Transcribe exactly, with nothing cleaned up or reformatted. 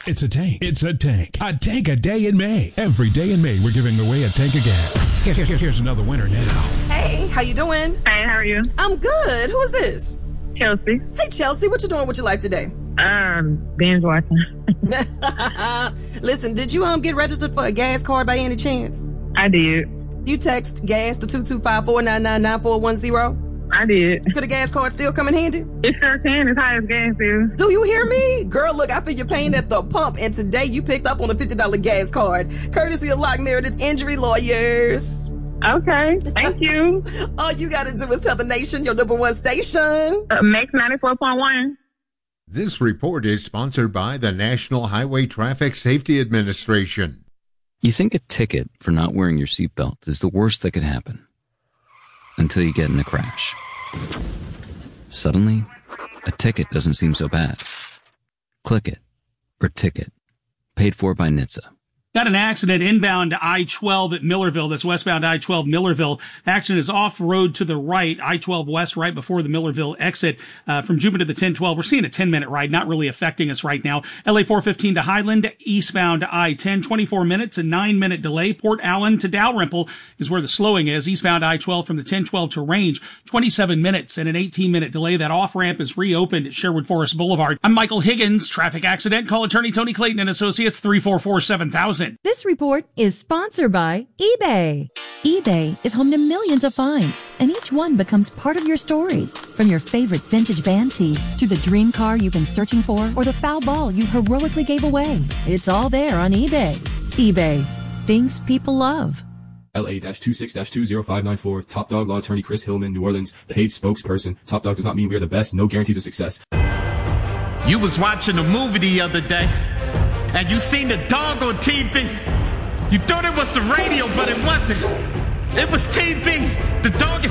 It's a tank. It's a tank. A tank a day in May. Every day in May, we're giving away a tank of gas. Here, here, here, here's another winner now. Hey, how you doing? Hey, how are you? I'm good. Who is this? Chelsea. Hey, Chelsea, what you doing with your life today? Um, binge watching. Listen, did you um get registered for a gas card by any chance? I did. You text gas to two two five, four nine nine, nine four one zero? I did. Could a gas card still come in handy? It sure can. It's high as gas is. Do you hear me? Girl, look, I feel your pain at the pump, and today you picked up on a fifty dollars gas card, courtesy of Lock Meredith Injury Lawyers. Okay, thank you. All you gotta do is tell the nation your number one station. Uh, Mix ninety-four point one. This report is sponsored by the National Highway Traffic Safety Administration. You think a ticket for not wearing your seatbelt is the worst that could happen. Until you get in a crash. Suddenly, a ticket doesn't seem so bad. Click it. Or ticket. Paid for by N H T S A. Got an accident inbound to I twelve at Millerville. That's westbound I twelve Millerville. Accident is off road to the right, I twelve west, right before the Millerville exit. Uh, from Jupiter to the ten twelve, we're seeing a ten minute ride, not really affecting us right now. L A four fifteen to Highland, eastbound I ten, twenty-four minutes, a nine minute delay. Port Allen to Dalrymple is where the slowing is. Eastbound I twelve from the ten twelve to Range, twenty-seven minutes and an eighteen minute delay. That off ramp is reopened at Sherwood Forest Boulevard. I'm Michael Higgins, traffic accident. Call attorney Tony Clayton and Associates, three four four, seven thousand. This report is sponsored by eBay. eBay is home to millions of finds, and each one becomes part of your story. From your favorite vintage band tee to the dream car you've been searching for or the foul ball you heroically gave away. It's all there on eBay. eBay. Things people love. L A twenty-six two zero five nine four. Top Dog Law Attorney Chris Hillman, New Orleans. Paid spokesperson. Top Dog does not mean we are the best. No guarantees of success. You was watching a movie the other day, and you seen the dog on T V. You thought it was the radio, but it wasn't. It was T V. The dog is